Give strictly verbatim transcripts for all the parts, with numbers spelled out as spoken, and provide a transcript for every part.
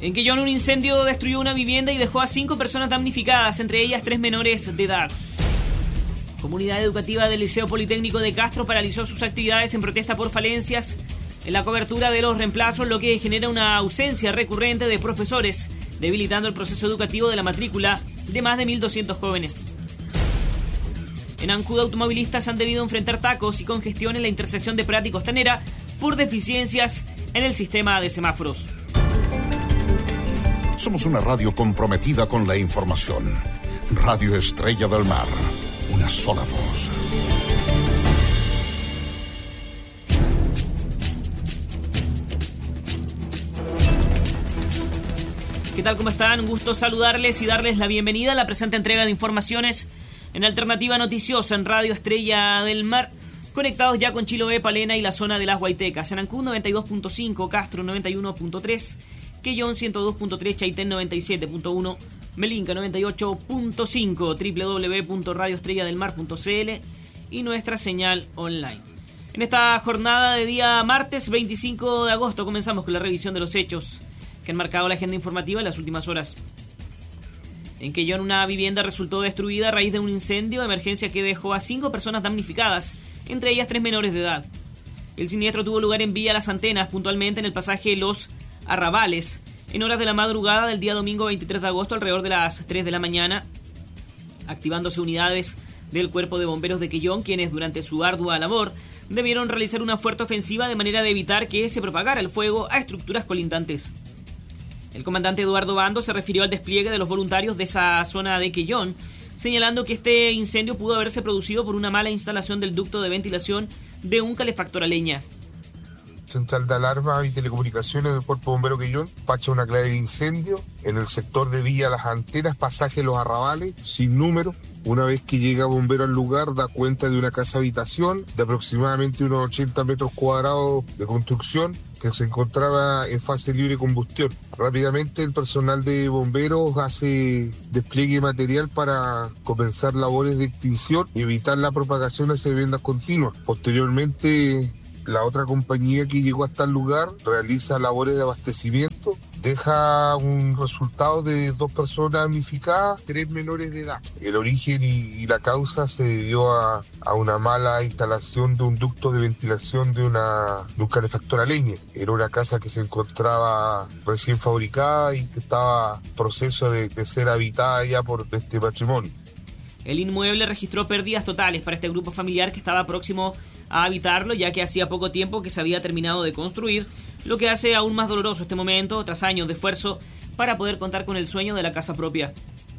En Quellón, un incendio destruyó una vivienda y dejó a cinco personas damnificadas, entre ellas tres menores de edad. Comunidad educativa del Liceo Politécnico de Castro paralizó sus actividades en protesta por falencias en la cobertura de los reemplazos, lo que genera una ausencia recurrente de profesores, debilitando el proceso educativo de la matrícula de más de mil doscientos jóvenes. En Ancud, automovilistas han debido enfrentar tacos y congestión en la intersección de Prat y Costanera por deficiencias en el sistema de semáforos. Somos una radio comprometida con la información. Radio Estrella del Mar. Una sola voz. ¿Qué tal? ¿Cómo están? Un gusto saludarles y darles la bienvenida a la presente entrega de informaciones en Alternativa Noticiosa en Radio Estrella del Mar. Conectados ya con Chiloé, Palena y la zona de las Guaitecas. En Ancud noventa y dos punto cinco, Castro noventa y uno punto tres, Quellón ciento dos punto tres, Chaitén noventa y siete punto uno, Melinca noventa y ocho punto cinco, doble u doble u doble u punto radio estrella del mar punto c l y nuestra señal online. En esta jornada de día martes veinticinco de agosto comenzamos con la revisión de los hechos que han marcado la agenda informativa en las últimas horas. En Quellón, una vivienda resultó destruida a raíz de un incendio de emergencia que dejó a cinco personas damnificadas, entre ellas tres menores de edad. El siniestro tuvo lugar en Villa Las Antenas, puntualmente en el pasaje Los Arrabales, en horas de la madrugada del día domingo veintitrés de agosto, alrededor de las tres de la mañana, activándose unidades del Cuerpo de Bomberos de Quellón, quienes durante su ardua labor debieron realizar una fuerte ofensiva de manera de evitar que se propagara el fuego a estructuras colindantes. El comandante Eduardo Bando se refirió al despliegue de los voluntarios de esa zona de Quellón, señalando que este incendio pudo haberse producido por una mala instalación del ducto de ventilación de un calefactor a leña. Central de Alarma y Telecomunicaciones del Cuerpo Bombero Quellón pacha una clave de incendio en el sector de Villa Las Antenas, pasaje Los Arrabales, sin número. Una vez que llega bombero al lugar, da cuenta de una casa habitación de aproximadamente unos ochenta metros cuadrados de construcción que se encontraba en fase libre de combustión. Rápidamente el personal de bomberos hace despliegue material para comenzar labores de extinción y evitar la propagación hacia viviendas continuas. Posteriormente, la otra compañía que llegó hasta el lugar realiza labores de abastecimiento, deja un resultado de dos personas damnificadas, tres menores de edad. El origen y, y la causa se debió a, a una mala instalación de un ducto de ventilación de, una, de un calefactor a leña. Era una casa que se encontraba recién fabricada y que estaba en proceso de, de ser habitada ya por este patrimonio. El inmueble registró pérdidas totales para este grupo familiar que estaba próximo a habitarlo, ya que hacía poco tiempo que se había terminado de construir, lo que hace aún más doloroso este momento, tras años de esfuerzo para poder contar con el sueño de la casa propia.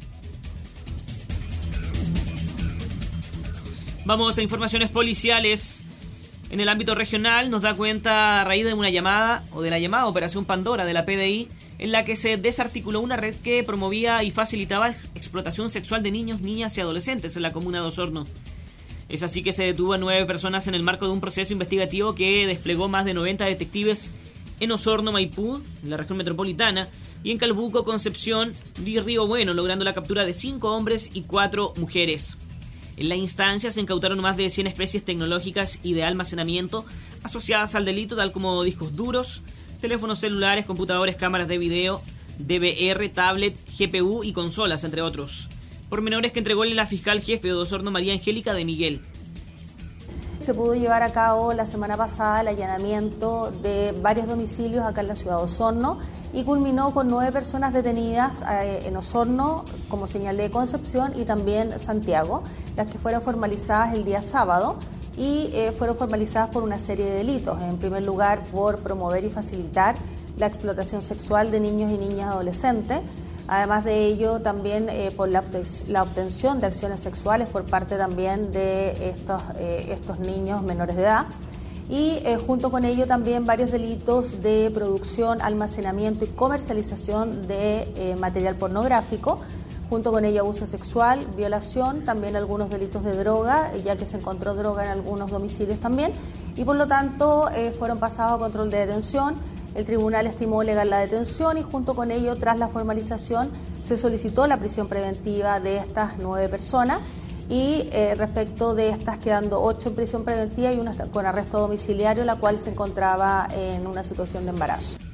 Vamos a informaciones policiales. En el ámbito regional nos da cuenta a raíz de una llamada, o de la llamada Operación Pandora de la P D I, en la que se desarticuló una red que promovía y facilitaba explotación sexual de niños, niñas y adolescentes en la comuna de Osorno. Es así que se detuvo a nueve personas en el marco de un proceso investigativo que desplegó más de noventa detectives en Osorno, Maipú, en la región metropolitana, y en Calbuco, Concepción y Río Bueno, logrando la captura de cinco hombres y cuatro mujeres. En la instancia se incautaron más de cien especies tecnológicas y de almacenamiento asociadas al delito, tal como discos duros, teléfonos celulares, computadores, cámaras de video, D V R, tablet, G P U y consolas, entre otros. Pormenores que entregó la fiscal jefe de Osorno, María Angélica de Miguel. Se pudo llevar a cabo la semana pasada el allanamiento de varios domicilios acá en la ciudad de Osorno y culminó con nueve personas detenidas eh, en Osorno, como señalé, Concepción y también Santiago, las que fueron formalizadas el día sábado y eh, fueron formalizadas por una serie de delitos. En primer lugar, por promover y facilitar la explotación sexual de niños y niñas adolescentes. Además de ello, también eh, por la, la obtención de acciones sexuales por parte también de estos, eh, estos niños menores de edad. Y eh, junto con ello también varios delitos de producción, almacenamiento y comercialización de eh, material pornográfico. Junto con ello abuso sexual, violación, también algunos delitos de droga, ya que se encontró droga en algunos domicilios también. Y por lo tanto eh, fueron pasados a control de detención. El tribunal estimó legal la detención y junto con ello, tras la formalización, se solicitó la prisión preventiva de estas nueve personas y eh, respecto de estas quedando ocho en prisión preventiva y una con arresto domiciliario, la cual se encontraba en una situación de embarazo.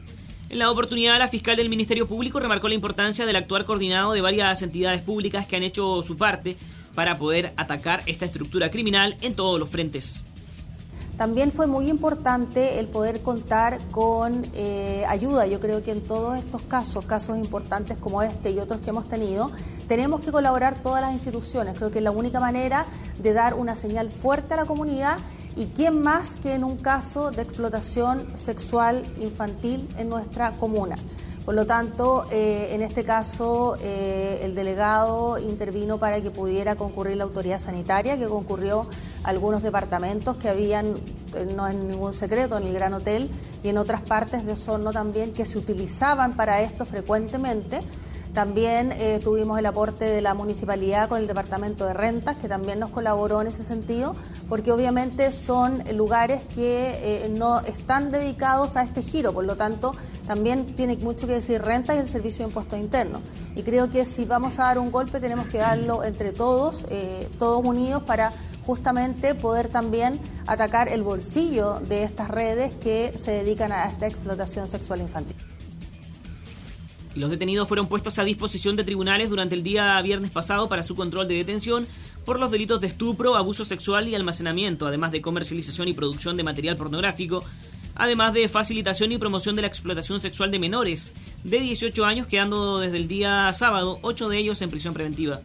En la oportunidad, la fiscal del Ministerio Público remarcó la importancia del actuar coordinado de varias entidades públicas que han hecho su parte para poder atacar esta estructura criminal en todos los frentes. También fue muy importante el poder contar con eh, ayuda. Yo creo que en todos estos casos, casos importantes como este y otros que hemos tenido, tenemos que colaborar todas las instituciones. Creo que es la única manera de dar una señal fuerte a la comunidad. ¿Y quién más que en un caso de explotación sexual infantil en nuestra comuna? Por lo tanto, eh, en este caso, eh, el delegado intervino para que pudiera concurrir la autoridad sanitaria, que concurrió a algunos departamentos que habían, eh, no es ningún secreto, en el Gran Hotel y en otras partes de Osorno también, que se utilizaban para esto frecuentemente. También eh, tuvimos el aporte de la municipalidad con el departamento de rentas, que también nos colaboró en ese sentido, porque obviamente son lugares que eh, no están dedicados a este giro, por lo tanto también tiene mucho que decir renta y el servicio de impuestos internos. Y creo que si vamos a dar un golpe tenemos que darlo entre todos, eh, todos unidos, para justamente poder también atacar el bolsillo de estas redes que se dedican a esta explotación sexual infantil. Los detenidos fueron puestos a disposición de tribunales durante el día viernes pasado para su control de detención por los delitos de estupro, abuso sexual y almacenamiento, además de comercialización y producción de material pornográfico, además de facilitación y promoción de la explotación sexual de menores de dieciocho años, quedando desde el día sábado ocho de ellos en prisión preventiva.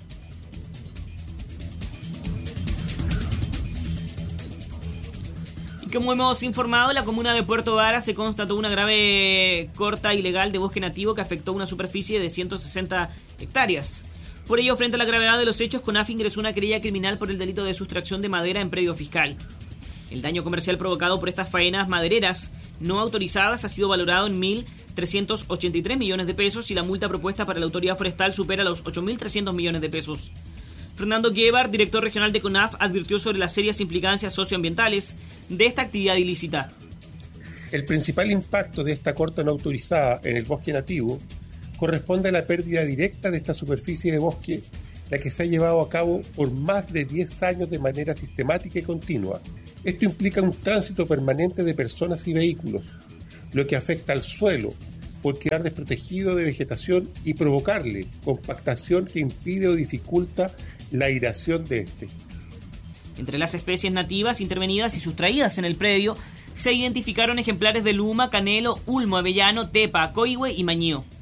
Como hemos informado, en la comuna de Puerto Vara se constató una grave corta ilegal de bosque nativo que afectó una superficie de ciento sesenta hectáreas. Por ello, frente a la gravedad de los hechos, CONAF ingresó una querella criminal por el delito de sustracción de madera en predio fiscal. El daño comercial provocado por estas faenas madereras no autorizadas ha sido valorado en mil trescientos ochenta y tres millones de pesos y la multa propuesta para la autoridad forestal supera los ocho mil trescientos millones de pesos. Fernando Guevar, director regional de CONAF, advirtió sobre las serias implicancias socioambientales de esta actividad ilícita. El principal impacto de esta corta no autorizada en el bosque nativo corresponde a la pérdida directa de esta superficie de bosque, la que se ha llevado a cabo por más de diez años de manera sistemática y continua. Esto implica un tránsito permanente de personas y vehículos, lo que afecta al suelo por quedar desprotegido de vegetación y provocarle compactación que impide o dificulta la aireación de este. Entre las especies nativas intervenidas y sustraídas en el predio se identificaron ejemplares de luma, canelo, ulmo, avellano, tepa, coihue y mañío.